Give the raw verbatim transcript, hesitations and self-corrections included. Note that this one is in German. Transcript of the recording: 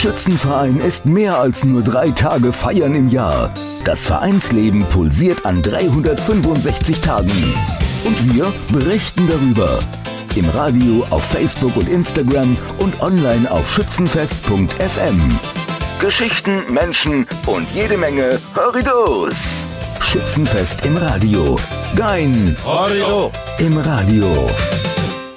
Schützenverein ist mehr als nur drei Tage Feiern im Jahr. Das Vereinsleben pulsiert an dreihundertfünfundsechzig Tagen. Und wir berichten darüber. Im Radio, auf Facebook und Instagram und online auf schützenfest punkt f m. Geschichten, Menschen und jede Menge Horridos. Schützenfest im Radio. Gein. Horrido. Im Radio.